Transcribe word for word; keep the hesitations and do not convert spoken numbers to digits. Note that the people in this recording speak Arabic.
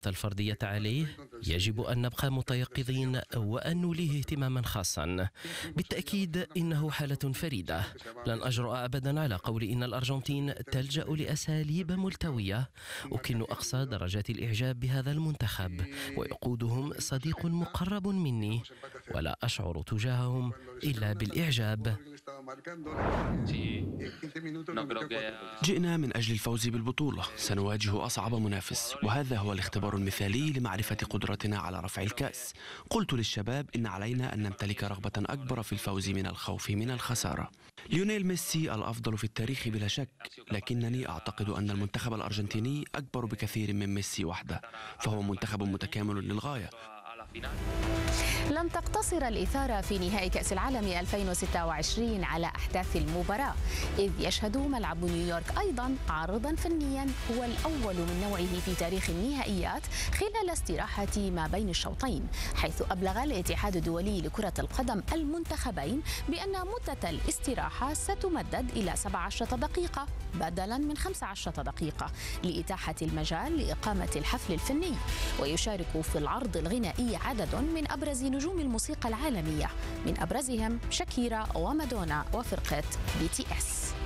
الفردية عليه يجب أن نبقى متيقظين وأن نوليه اهتماما خاصا. بالتأكيد إنه حالة فريدة، لن أجرؤ أبدا على قول إن الأرجنتين تلجأ لأساليب ملتوية. أكن أقصى درجات الإعجاب بهذا المنتخب ويقودهم صديق مقرب مني، ولا أشعر تجاههم إلا بالإعجاب. جئنا من أجل الفوز بالبطولة، سنواجه أصعب منافس، وهذا هو الاختبار المثالي لمعرفة قدرتنا على رفع الكأس. قلت للشباب إن علينا أن نمتلك رغبة أكبر في الفوز من الخوف من الخسارة. ليونيل ميسي الأفضل في التاريخ بلا شك، لكنني أعتقد أن المنتخب الأرجنتيني أكبر بكثير من ميسي وحده، فهو منتخب متكامل للغاية. لم تقتصر الإثارة في نهائي كأس العالم ألفين وستة وعشرين على أحداث المباراة، إذ يشهد ملعب نيويورك أيضا عرضا فنيا هو الأول من نوعه في تاريخ النهائيات خلال استراحة ما بين الشوطين، حيث أبلغ الاتحاد الدولي لكرة القدم المنتخبين بأن مدة الاستراحة ستمدد إلى سبع عشرة دقيقة بدلا من خمس عشرة دقيقة لإتاحة المجال لإقامة الحفل الفني. ويشارك في العرض الغنائي عدد من أبرز نجوم الموسيقى العالمية، من أبرزهم شاكيرا ومادونا وفرقة بي تي اس.